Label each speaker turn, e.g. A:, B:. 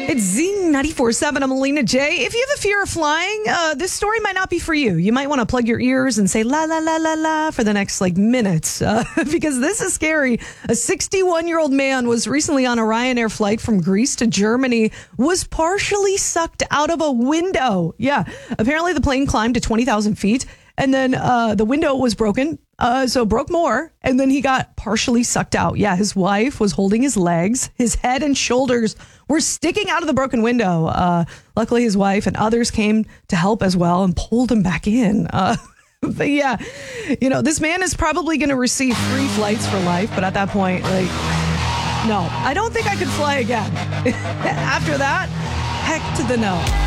A: It's Zing 94.7. I'm Alina J. If you have a fear of flying, this story might not be for you. You might want to plug your ears and say la, la, la, la, la for the next minutes because this is scary. A 61-year-old man was recently on a Ryanair flight from Greece to Germany, was partially sucked out of a window. Yeah, apparently the plane climbed to 20,000 feet and then the window was broken. So broke more, and then he got partially sucked out. Yeah, his wife was holding his legs. His head and shoulders were sticking out of the broken window. Luckily, his wife and others came to help as well and pulled him back in. But yeah, this man is probably going to receive free flights for life. But at that point, no, I don't think I could fly again. After that, heck to the no.